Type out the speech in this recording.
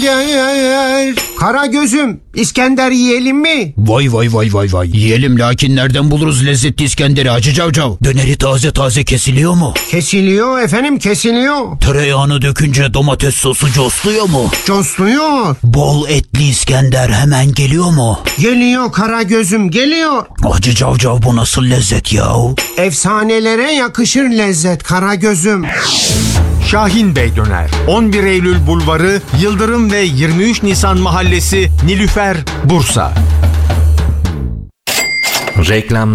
İskender. Karagöz'üm, İskender yiyelim mi? Vay vay vay vay vay. Yiyelim, lakin nereden buluruz lezzetli İskender'i Hacı Cavcav? Döneri taze taze kesiliyor mu? Kesiliyor efendim, kesiliyor. Tereyağını dökünce domates sosu cosluyor mu? Cosluyor. Bol etli İskender hemen geliyor mu? Geliyor Karagöz'üm, geliyor. Hacı Cavcav, bu nasıl lezzet yahu? Efsanelere yakışır lezzet Karagöz'üm. Şahin Bey Döner. 11 Eylül Bulvarı, Yıldırım ve 23 Nisan Mahallesi, Nilüfer, Bursa. Reklam